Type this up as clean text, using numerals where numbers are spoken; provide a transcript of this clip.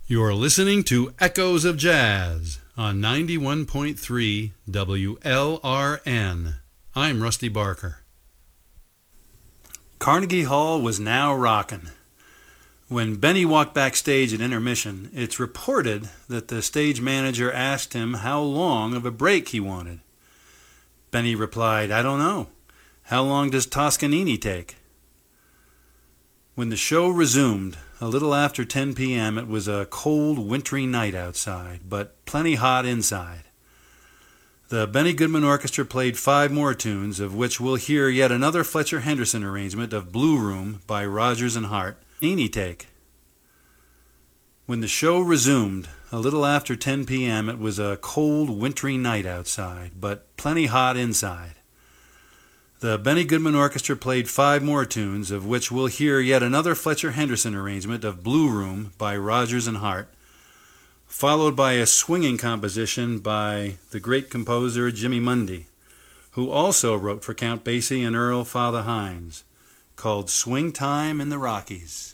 You're listening to Echoes of Jazz on 91.3 WLRN. I'm Rusty Barker. Carnegie Hall was now rockin'. When Benny walked backstage at intermission, it's reported that the stage manager asked him how long of a break he wanted. Benny replied, "I don't know. How long does Toscanini take?" When the show resumed, a little after 10 p.m., it was a cold, wintry night outside, but plenty hot inside. The Benny Goodman Orchestra played 5 more tunes, of which we'll hear yet another Fletcher Henderson arrangement of Blue Room by Rodgers and Hart. Any take. When the show resumed, a little after 10 p.m., it was a cold, wintry night outside, but plenty hot inside. The Benny Goodman Orchestra played 5 more tunes, of which we'll hear yet another Fletcher Henderson arrangement of Blue Room by Rodgers and Hart, followed by a swinging composition by the great composer Jimmy Mundy, who also wrote for Count Basie and Earl Father Hines, called Swing Time in the Rockies.